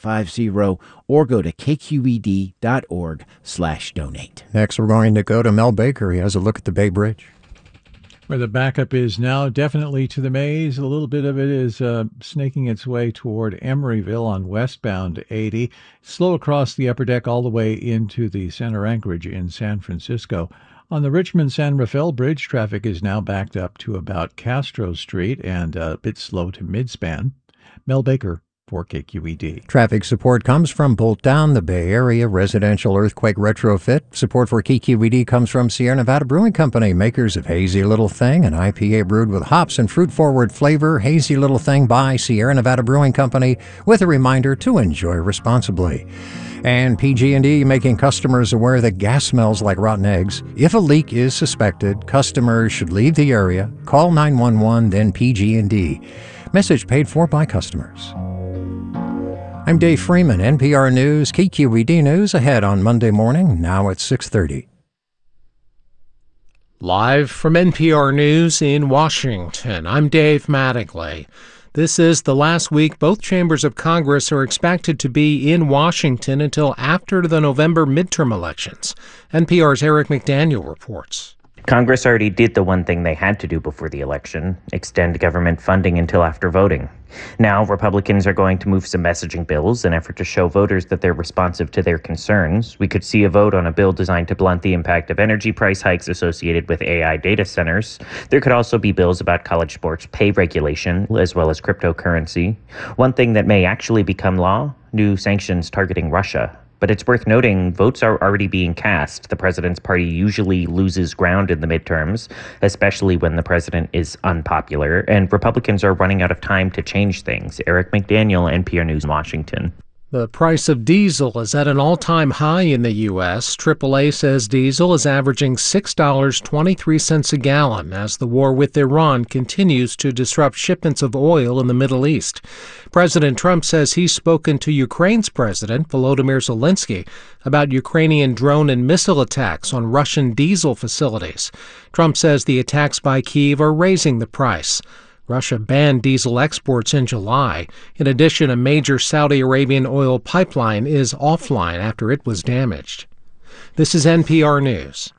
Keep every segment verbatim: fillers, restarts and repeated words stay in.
five zero or go to k q e d dot org slash donate. Next, we're going to go to Mel Baker. He has a look at the Bay Bridge. Where the backup is now, definitely to the maze. A little bit of it is uh, snaking its way toward Emeryville on westbound eighty. Slow across the upper deck all the way into the center anchorage in San Francisco. On the Richmond-San Rafael Bridge, traffic is now backed up to about Castro Street and a bit slow to midspan. Mel Baker for K Q E D. Traffic support comes from Bolt Down, the Bay Area residential earthquake retrofit. Support for K Q E D comes from Sierra Nevada Brewing Company, makers of Hazy Little Thing, an I P A brewed with hops and fruit-forward flavor. Hazy Little Thing by Sierra Nevada Brewing Company, with a reminder to enjoy responsibly. And P G and E making customers aware that gas smells like rotten eggs. If a leak is suspected, customers should leave the area, call nine one one, then P G and E. Message paid for by customers. I'm Dave Freeman, N P R News, K Q E D News, ahead on Monday morning, now at six thirty. Live from N P R News in Washington, I'm Dave Mattingly. This is the last week both chambers of Congress are expected to be in Washington until after the November midterm elections. N P R's Eric McDaniel reports. Congress already did the one thing they had to do before the election, extend government funding until after voting. Now, Republicans are going to move some messaging bills in an effort to show voters that they're responsive to their concerns. We could see a vote on a bill designed to blunt the impact of energy price hikes associated with A I data centers. There could also be bills about college sports pay regulation, as well as cryptocurrency. One thing that may actually become law, new sanctions targeting Russia. But it's worth noting, votes are already being cast. The president's party usually loses ground in the midterms, especially when the president is unpopular, and Republicans are running out of time to change things. Eric McDaniel, N P R News, Washington. The price of diesel is at an all-time high in the U S triple A says diesel is averaging six dollars and twenty-three cents a gallon as the war with Iran continues to disrupt shipments of oil in the Middle East. President Trump says he's spoken to Ukraine's president, Volodymyr Zelensky, about Ukrainian drone and missile attacks on Russian diesel facilities. Trump says the attacks by Kyiv are raising the price. Russia banned diesel exports in July. In addition, a major Saudi Arabian oil pipeline is offline after it was damaged. This is N P R News.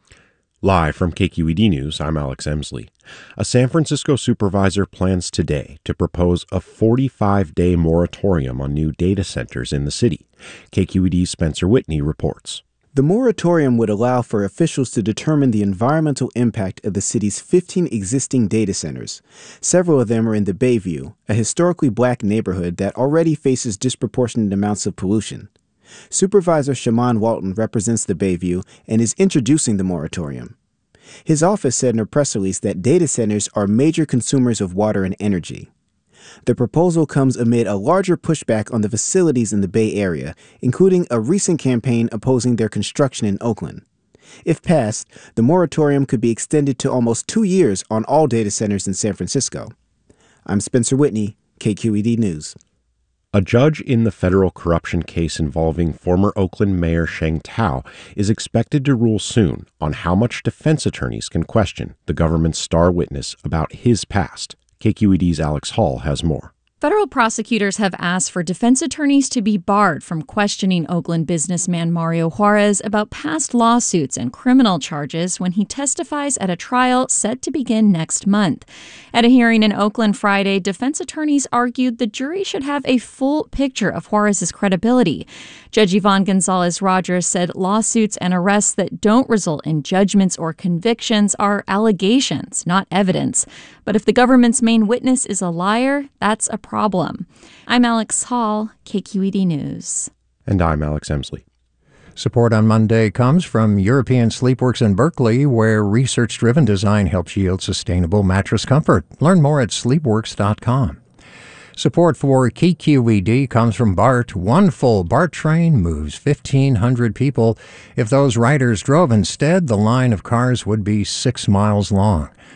Live from K Q E D News, I'm Alex Emsley. A San Francisco supervisor plans today to propose a forty-five day moratorium on new data centers in the city. K Q E D's Spencer Whitney reports. The moratorium would allow for officials to determine the environmental impact of the city's fifteen existing data centers. Several of them are in the Bayview, a historically black neighborhood that already faces disproportionate amounts of pollution. Supervisor Shaman Walton represents the Bayview and is introducing the moratorium. His office said in a press release that data centers are major consumers of water and energy. The proposal comes amid a larger pushback on the facilities in the Bay Area, including a recent campaign opposing their construction in Oakland. If passed, the moratorium could be extended to almost two years on all data centers in San Francisco. I'm Spencer Whitney, K Q E D News. A judge in the federal corruption case involving former Oakland Mayor Sheng Tao is expected to rule soon on how much defense attorneys can question the government's star witness about his past. K Q E D's Alex Hall has more. Federal prosecutors have asked for defense attorneys to be barred from questioning Oakland businessman Mario Juarez about past lawsuits and criminal charges when he testifies at a trial set to begin next month. At a hearing in Oakland Friday, defense attorneys argued the jury should have a full picture of Juarez's credibility. Judge Yvonne Gonzalez-Rogers said lawsuits and arrests that don't result in judgments or convictions are allegations, not evidence. But if the government's main witness is a liar, that's a problem. I'm Alex Hall, K Q E D News. And I'm Alex Emsley. Support on Monday comes from European Sleepworks in Berkeley, where research-driven design helps yield sustainable mattress comfort. Learn more at sleepworks dot com. Support for K Q E D comes from BART. One full BART train moves fifteen hundred people. If those riders drove instead, the line of cars would be six miles long.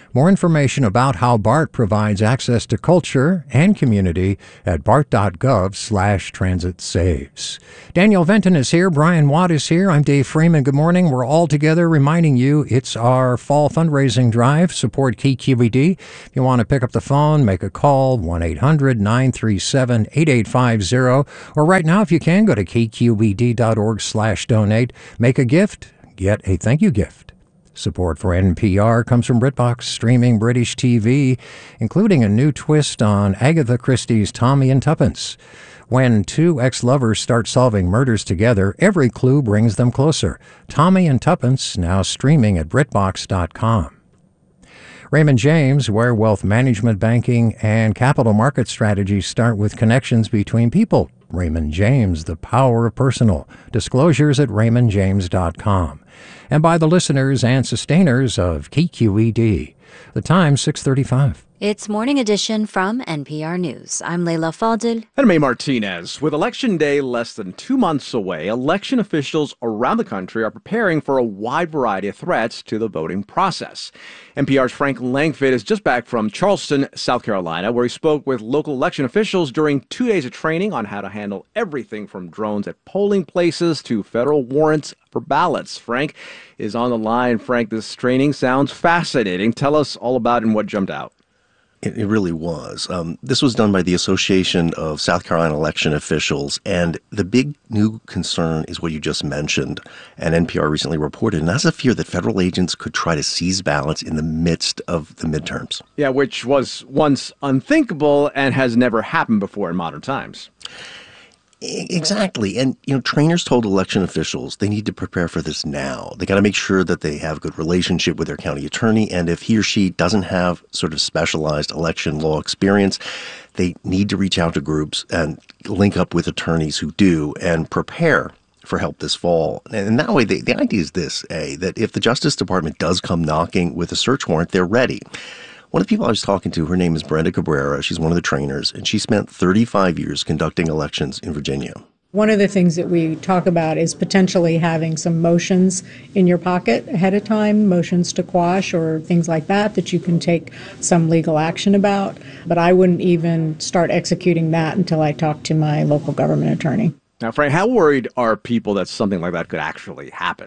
More information about how BART provides access to culture and community at bart.gov slash transit saves. Daniel Venton is here. Brian Watt is here. I'm Dave Freeman. Good morning. We're all together reminding you it's our fall fundraising drive. Support K Q E D. If you want to pick up the phone, make a call, one eight hundred nine three seven eight eight five zero. Or right now, if you can, go to kqed.org slash donate. Make a gift. Get a thank you gift. Support for N P R comes from BritBox, streaming British T V, including a new twist on Agatha Christie's Tommy and Tuppence. When two ex-lovers start solving murders together, every clue brings them closer. Tommy and Tuppence, now streaming at britbox dot com. Raymond James, where wealth management, banking, and capital market strategies start with connections between people. Raymond James, the power of personal. Disclosures at raymond james dot com. And by the listeners and sustainers of K Q E D. The time, six thirty-five. It's Morning Edition from N P R News. I'm Leila Fadel. And May Martinez. With Election Day less than two months away, election officials around the country are preparing for a wide variety of threats to the voting process. N P R's Frank Langfitt is just back from Charleston, South Carolina, where he spoke with local election officials during two days of training on how to handle everything from drones at polling places to federal warrants for ballots. Frank is on the line. Frank, this training sounds fascinating. Tell us all about it and what jumped out. It, it really was. Um, this was done by the Association of South Carolina Election Officials, and the big new concern is what you just mentioned, and N P R recently reported, and that's a fear that federal agents could try to seize ballots in the midst of the midterms. Yeah, which was once unthinkable and has never happened before in modern times. Exactly. And, you know, trainers told election officials they need to prepare for this now. They got to make sure that they have a good relationship with their county attorney. And if he or she doesn't have sort of specialized election law experience, they need to reach out to groups and link up with attorneys who do and prepare for help this fall. And that way, they, the idea is this, A, that if the Justice Department does come knocking with a search warrant, they're ready. One of the people I was talking to, her name is Brenda Cabrera. She's one of the trainers, and she spent thirty-five years conducting elections in Virginia. One of the things that we talk about is potentially having some motions in your pocket ahead of time, motions to quash or things like that, that you can take some legal action about. But I wouldn't even start executing that until I talk to my local government attorney. Now, Frank, how worried are people that something like that could actually happen?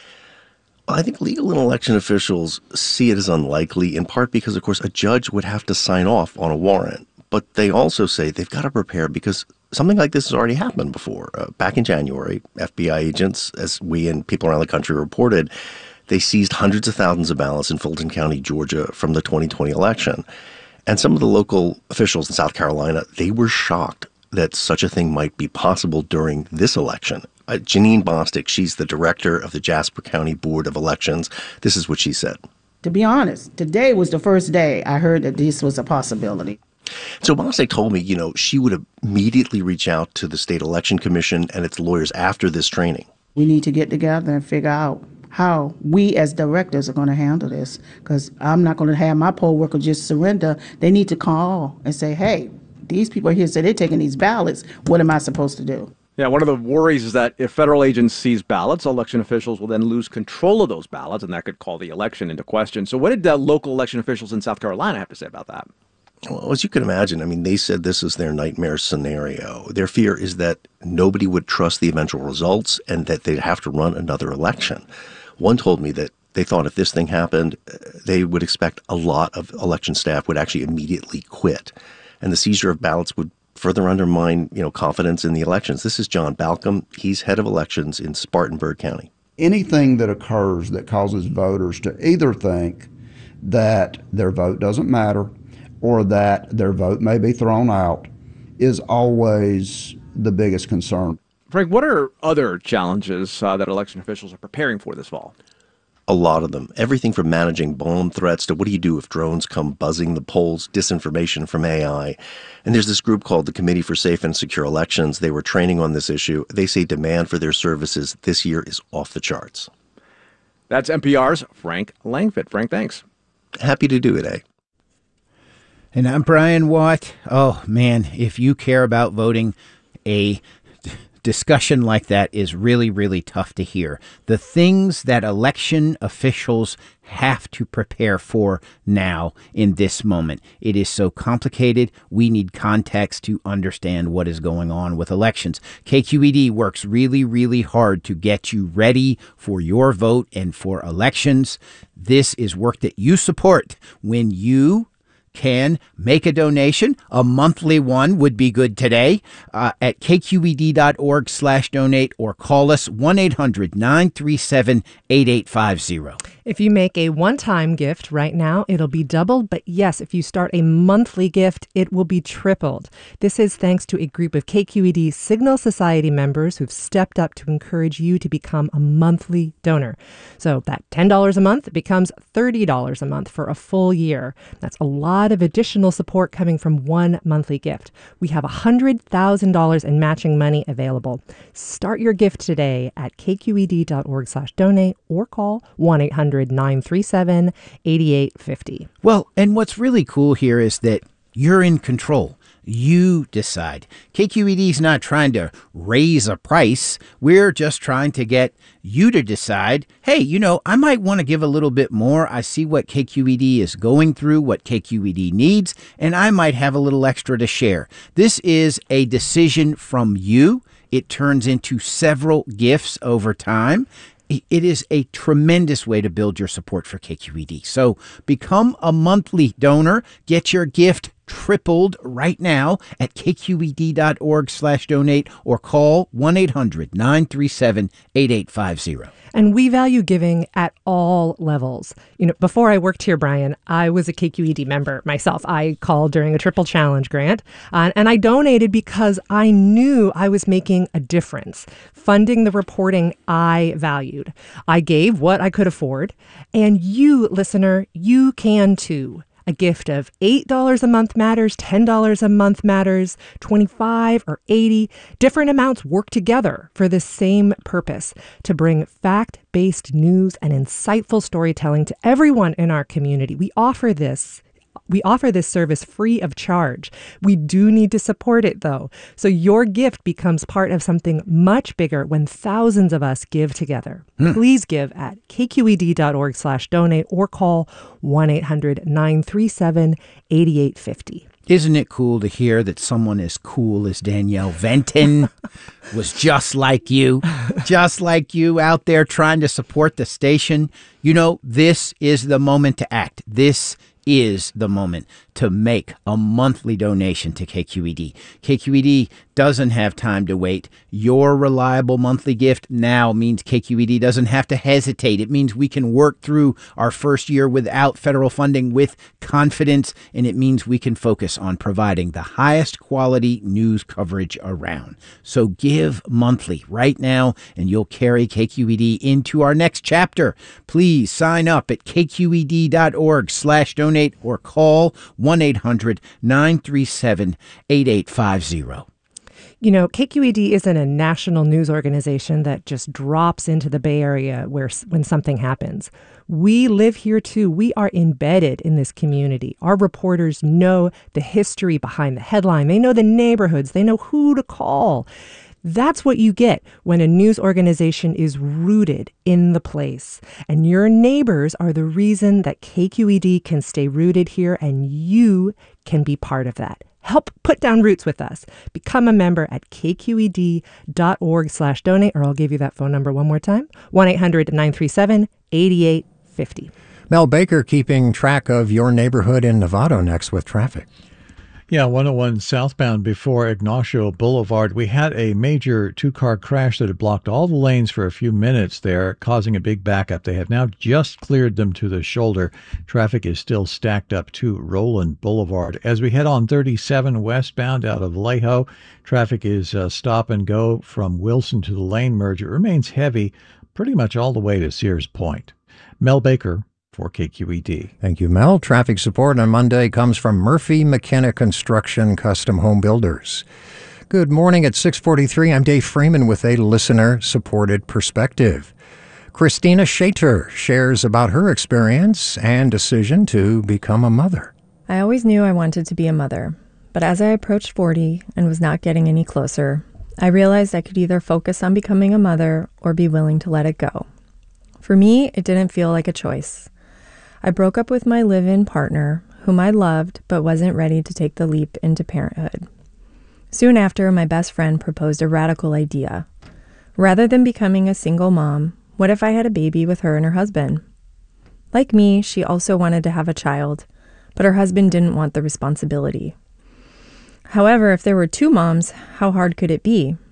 I think legal and election officials see it as unlikely, in part because, of course, a judge would have to sign off on a warrant. But they also say they've got to prepare because something like this has already happened before. Uh, back in January, F B I agents, as we and people around the country reported, they seized hundreds of thousands of ballots in Fulton County, Georgia, from the twenty twenty election. And some of the local officials in South Carolina, they were shocked that such a thing might be possible during this election. Uh, Janine Bostic, she's the director of the Jasper County Board of Elections. This is what she said. To be honest, today was the first day I heard that this was a possibility. So Bostic told me, you know, she would immediately reach out to the State Election Commission and its lawyers after this training. We need to get together and figure out how we as directors are going to handle this, because I'm not going to have my poll workers just surrender. They need to call and say, hey, these people are here, say they're taking these ballots. What am I supposed to do? Yeah, one of the worries is that if federal agents seize ballots, election officials will then lose control of those ballots, and that could call the election into question. So what did uh, local election officials in South Carolina have to say about that? Well, as you can imagine, I mean, they said this is their nightmare scenario. Their fear is that nobody would trust the eventual results and that they'd have to run another election. One told me that they thought if this thing happened, they would expect a lot of election staff would actually immediately quit, and the seizure of ballots would further undermine, you know, confidence in the elections. This is John Balcom. He's head of elections in Spartanburg County. Anything that occurs that causes voters to either think that their vote doesn't matter or that their vote may be thrown out is always the biggest concern. Frank, what are other challenges uh, that election officials are preparing for this fall? A lot of them. Everything from managing bomb threats to what do you do if drones come buzzing the polls, disinformation from A I. And there's this group called the Committee for Safe and Secure Elections. They were training on this issue. They say demand for their services this year is off the charts. That's N P R's Frank Langfitt. Frank, thanks. Happy to do it, eh? And I'm Brian Watt. Oh, man, if you care about voting, A, discussion like that is really, really tough to hear. The things that election officials have to prepare for now in this moment. It is so complicated. We need context to understand what is going on with elections. K Q E D works really, really hard to get you ready for your vote and for elections. This is work that you support when you can make a donation. A monthly one would be good today uh, at kqed.org slash donate or call us one eight hundred nine three seven eight eight five zero. If you make a one-time gift right now, it'll be doubled. But yes, if you start a monthly gift, it will be tripled. This is thanks to a group of K Q E D Signal Society members who've stepped up to encourage you to become a monthly donor. So that ten dollars a month becomes thirty dollars a month for a full year. That's a lot of additional support coming from one monthly gift. We have one hundred thousand dollars in matching money available. Start your gift today at kqed.org slash donate or call one eight hundred nine three seven eight eight five zero. Well, and what's really cool here is that you're in control. You decide. K Q E D is not trying to raise a price. We're just trying to get you to decide, hey, you know, I might want to give a little bit more. I see what K Q E D is going through, what K Q E D needs, and I might have a little extra to share. This is a decision from you. It turns into several gifts over time. It is a tremendous way to build your support for K Q E D. So become a monthly donor. Get your gift tripled right now at kqed.org slash donate or call one eight hundred nine three seven eight eight five zero. And we value giving at all levels. You know, before I worked here, Brian, I was a K Q E D member myself. I called during a Triple Challenge grant, uh, and I donated because I knew I was making a difference, funding the reporting I valued. I gave what I could afford, and you, listener, you can too. A gift of eight dollars a month matters, ten dollars a month matters, twenty-five dollars or eighty dollars. Different amounts work together for the same purpose, to bring fact-based news and insightful storytelling to everyone in our community. We offer this We offer this service free of charge. We do need to support it, though. So your gift becomes part of something much bigger when thousands of us give together. Mm. Please give at kqed.org slash donate or call one eight hundred nine three seven eight eight five zero. Isn't it cool to hear that someone as cool as Danielle Venton was just like you, just like you out there trying to support the station? You know, this is the moment to act. This is the moment to make a monthly donation to K Q E D. K Q E D doesn't have time to wait. Your reliable monthly gift now means K Q E D doesn't have to hesitate. It means we can work through our first year without federal funding with confidence, and it means we can focus on providing the highest quality news coverage around. So give monthly right now, and you'll carry K Q E D into our next chapter. Please sign up at kqed.org slash donate or call one eight hundred nine three seven eight eight five zero. You know, K Q E D isn't a national news organization that just drops into the Bay Area where when something happens. We live here too. We are embedded in this community. Our reporters know the history behind the headline. They know the neighborhoods. They know who to call. That's what you get when a news organization is rooted in the place. And your neighbors are the reason that K Q E D can stay rooted here, and you can be part of that. Help put down roots with us. Become a member at kqed.org slash donate, or I'll give you that phone number one more time, one eight hundred nine three seven eight eight five zero. Mel Baker keeping track of your neighborhood in Novato next with traffic. Yeah, one oh one southbound before Ignacio Boulevard. We had a major two-car crash that had blocked all the lanes for a few minutes there, causing a big backup. They have now just cleared them to the shoulder. Traffic is still stacked up to Roland Boulevard. As we head on thirty-seven westbound out of Vallejo, traffic is uh, stop and go from Wilson to the lane merge. It remains heavy pretty much all the way to Sears Point. Mel Baker for K Q E D. Thank you, Mel. Traffic support on Monday comes from Murphy McKenna Construction Custom Home Builders. Good morning at six forty-three. I'm Dave Freeman with a listener-supported perspective. Christina Shater shares about her experience and decision to become a mother. I always knew I wanted to be a mother, but as I approached forty and was not getting any closer, I realized I could either focus on becoming a mother or be willing to let it go. For me, it didn't feel like a choice. I broke up with my live-in partner, whom I loved but wasn't ready to take the leap into parenthood. Soon after, my best friend proposed a radical idea. Rather than becoming a single mom, what if I had a baby with her and her husband? Like me, she also wanted to have a child, but her husband didn't want the responsibility. However, if there were two moms, how hard could it be?